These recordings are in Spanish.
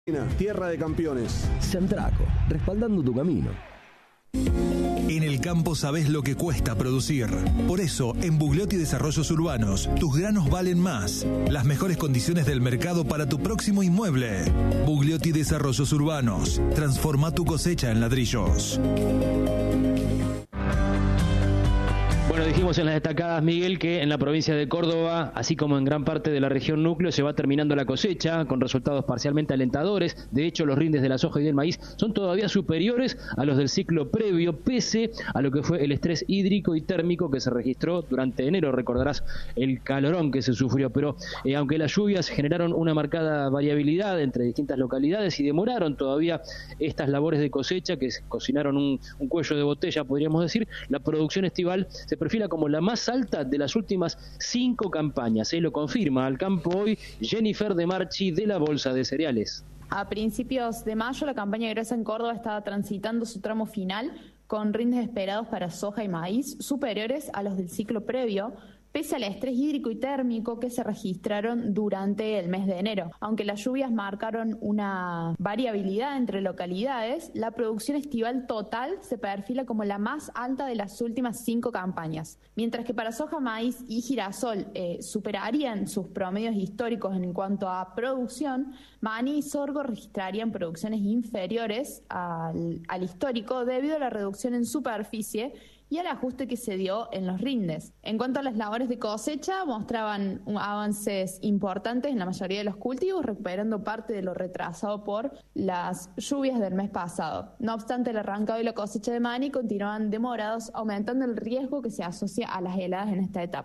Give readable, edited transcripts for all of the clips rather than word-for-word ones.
Tierra de campeones. Centraco, respaldando tu camino. En el campo sabés lo que cuesta producir. Por eso, en Bugliotti Desarrollos Urbanos, tus granos valen más. Las mejores condiciones del mercado para tu próximo inmueble. Bugliotti Desarrollos Urbanos. Transforma tu cosecha en ladrillos. Bueno, dijimos en las destacadas, Miguel, que en la provincia de Córdoba, así como en gran parte de la región núcleo, se va terminando la cosecha con resultados parcialmente alentadores. De hecho, los rindes de la soja y del maíz son todavía superiores a los del ciclo previo, pese a lo que fue el estrés hídrico y térmico que se registró durante enero. Recordarás el calorón que se sufrió, pero aunque las lluvias generaron una marcada variabilidad entre distintas localidades y demoraron todavía estas labores de cosecha, que cocinaron un cuello de botella, podríamos decir, la producción estival se perfila como la más alta de las últimas 5 campañas. Lo confirma al campo hoy Jennifer De Marchi de la Bolsa de Cereales. A principios de mayo, la campaña gruesa en Córdoba estaba transitando su tramo final con rindes esperados para soja y maíz superiores a los del ciclo previo, pese al estrés hídrico y térmico que se registraron durante el mes de enero. Aunque las lluvias marcaron una variabilidad entre localidades, la producción estival total se perfila como la más alta de las últimas 5 campañas. Mientras que para soja, maíz y girasol superarían sus promedios históricos en cuanto a producción, maní y sorgo registrarían producciones inferiores al histórico debido a la reducción en superficie y al ajuste que se dio en los rindes. En cuanto a las labores de cosecha, mostraban avances importantes en la mayoría de los cultivos, recuperando parte de lo retrasado por las lluvias del mes pasado. No obstante, el arrancado y la cosecha de maní continúan demorados, aumentando el riesgo que se asocia a las heladas en esta etapa.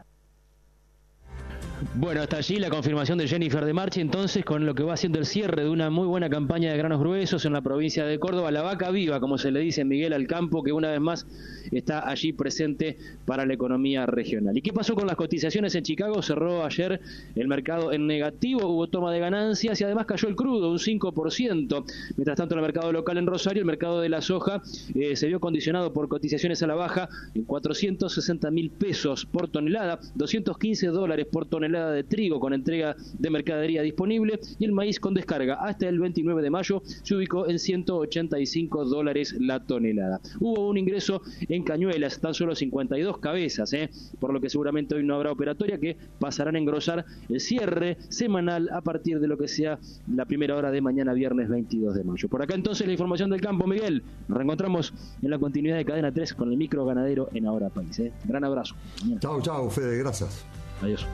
Bueno, hasta allí la confirmación de Jennifer De Marchi, entonces, con lo que va haciendo el cierre de una muy buena campaña de granos gruesos en la provincia de Córdoba, la vaca viva, como se le dice, Miguel, al campo, que una vez más está allí presente para la economía regional. ¿Y qué pasó con las cotizaciones en Chicago? Cerró ayer el mercado en negativo, hubo toma de ganancias y además cayó el crudo, un 5%. Mientras tanto, en el mercado local en Rosario, el mercado de la soja se vio condicionado por cotizaciones a la baja en 460.000 pesos por tonelada, $215 por tonelada de trigo con entrega de mercadería disponible, y el maíz con descarga hasta el 29 de mayo se ubicó en $185 la tonelada. Hubo un ingreso en cañuelas, tan solo 52 cabezas, por lo que seguramente hoy no habrá operatoria, que pasarán a engrosar el cierre semanal a partir de lo que sea la primera hora de mañana, viernes 22 de mayo. Por acá entonces la información del campo, Miguel. Nos reencontramos en la continuidad de Cadena 3 con el micro ganadero en Ahora País. Gran abrazo. Chau, Fede, gracias. Adiós.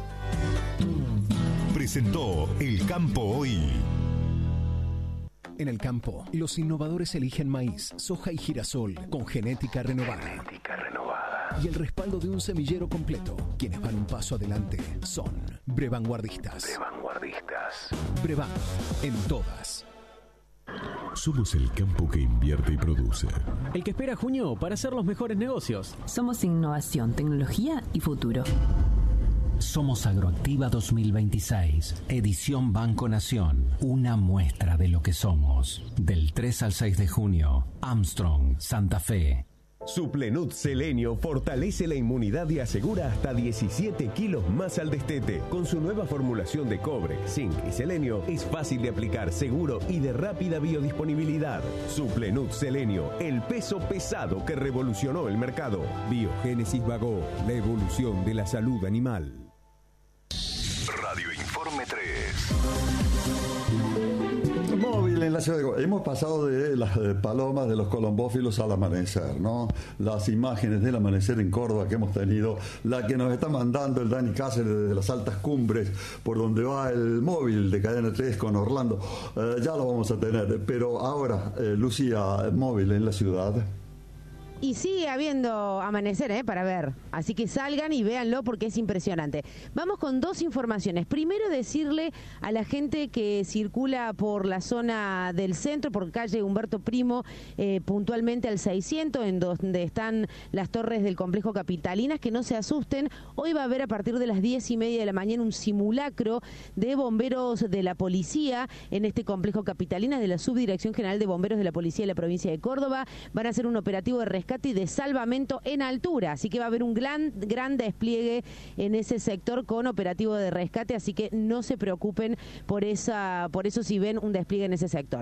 Presentó El Campo Hoy. En el campo, los innovadores eligen maíz, soja y girasol con genética renovada. Y el respaldo de un semillero completo. Quienes van un paso adelante son Brevanguardistas. Brevan, en todas. Somos el campo que invierte y produce. El que espera junio para hacer los mejores negocios. Somos innovación, tecnología y futuro. Somos Agroactiva 2026, edición Banco Nación, una muestra de lo que somos. Del 3 al 6 de junio, Armstrong, Santa Fe. Suplenut Selenio fortalece la inmunidad y asegura hasta 17 kilos más al destete. Con su nueva formulación de cobre, zinc y selenio, es fácil de aplicar, seguro y de rápida biodisponibilidad. Suplenut Selenio, el peso pesado que revolucionó el mercado. Biogénesis Bagó, la evolución de la salud animal. Radio Informe 3. Móvil en la ciudad de Córdoba. Hemos pasado de las palomas, de los colombófilos al amanecer, ¿no? Las imágenes del amanecer en Córdoba que hemos tenido, la que nos está mandando el Dani Cáceres desde las altas cumbres, por donde va el móvil de Cadena 3 con Orlando, ya lo vamos a tener. Pero ahora, Lucía, móvil en la ciudad. Y sigue habiendo amanecer, para ver. Así que salgan y véanlo porque es impresionante. Vamos con 2 informaciones. Primero, decirle a la gente que circula por la zona del centro, por calle Humberto Primo, puntualmente al 600, en donde están las torres del complejo Capitalinas, que no se asusten. Hoy va a haber a partir de las 10:30 de la mañana un simulacro de bomberos de la policía en este complejo Capitalinas, de la Subdirección General de Bomberos de la Policía de la provincia de Córdoba. Van a hacer un operativo de rescate rescate y de salvamento en altura, así que va a haber un gran despliegue en ese sector con operativo de rescate, así que no se preocupen por eso si ven un despliegue en ese sector.